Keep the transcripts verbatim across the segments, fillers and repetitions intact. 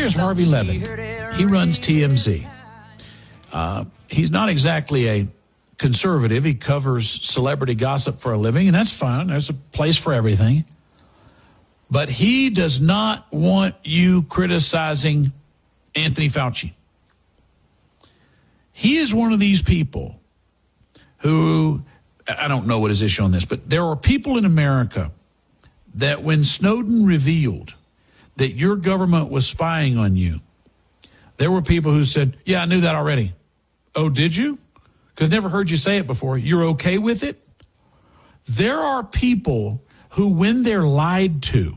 there's Harvey Levin. He runs T M Z. Uh, he's not exactly a conservative. He covers celebrity gossip for a living, and that's fine. There's a place for everything. But he does not want you criticizing Anthony Fauci. He is one of these people who, I don't know what his issue on this, but there are people in America that when Snowden revealed that your government was spying on you, there were people who said, yeah, I knew that already. Oh, did you? Because I never heard you say it before. You're okay with it? There are people who, when they're lied to,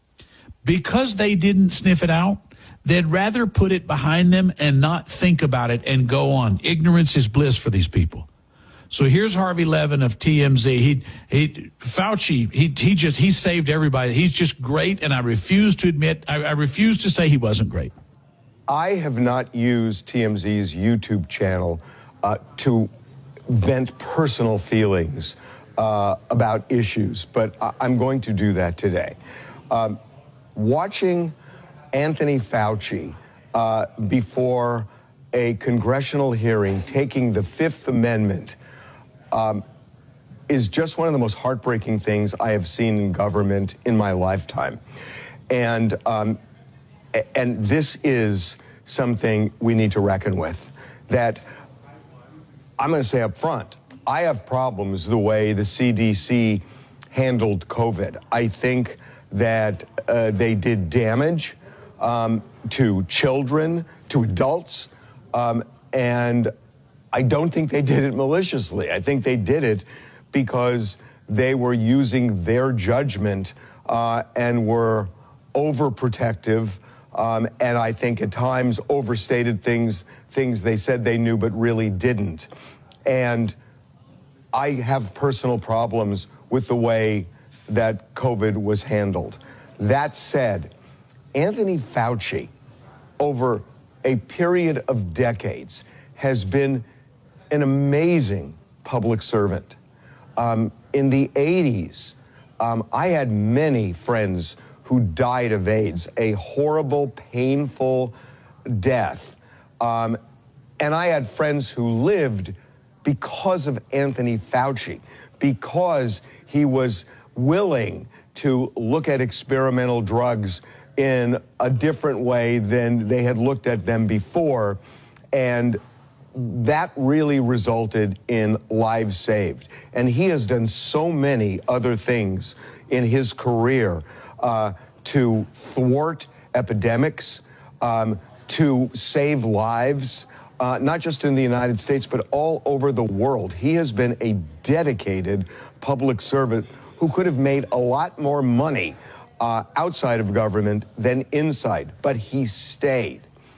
because they didn't sniff it out, they'd rather put it behind them and not think about it and go on. Ignorance is bliss for these people. So here's Harvey Levin of T M Z. He, he, Fauci, he, he just, he saved everybody. He's just great, and I refuse to admit, I, I refuse to say he wasn't great. I have not used T M Z's YouTube channel uh, to vent personal feelings uh, about issues, but I- I'm going to do that today. Um, watching Anthony Fauci uh, before a congressional hearing taking the Fifth Amendment um, is just one of the most heartbreaking things I have seen in government in my lifetime. And um, and this is something we need to reckon with. That I'm going to say up front, I have problems the way the C D C handled COVID. I think that uh, they did damage um, to children, to adults, um, and I don't think they did it maliciously. I think they did it because they were using their judgment uh, and were overprotective, um, and I think at times overstated things, things they said they knew but really didn't. And I have personal problems with the way that COVID was handled. That said, Anthony Fauci, over a period of decades, has been an amazing public servant. Um, in the eighties, um, I had many friends who died of AIDS, a horrible, painful death. Um, and I had friends who lived because of Anthony Fauci, because he was willing to look at experimental drugs in a different way than they had looked at them before. And that really resulted in lives saved. And he has done so many other things in his career uh, to thwart epidemics, um, to save lives, uh, not just in the United States, but all over the world. He has been a dedicated public servant who could have made a lot more money uh, outside of government than inside, but he stayed.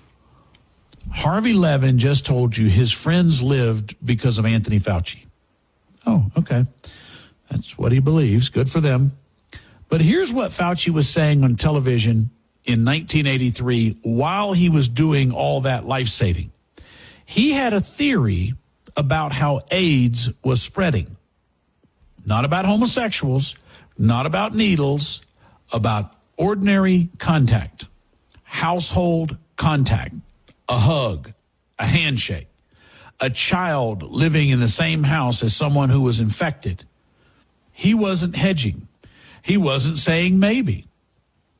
Harvey Levin just told you his friends lived because of Anthony Fauci. Oh, okay. That's what he believes. Good for them. But here's what Fauci was saying on television in nineteen eighty-three while he was doing all that life-saving. He had a theory about how AIDS was spreading. Not about homosexuals, not about needles, about ordinary contact, household contact. A hug, a handshake, a child living in the same house as someone who was infected. He wasn't hedging. He wasn't saying maybe.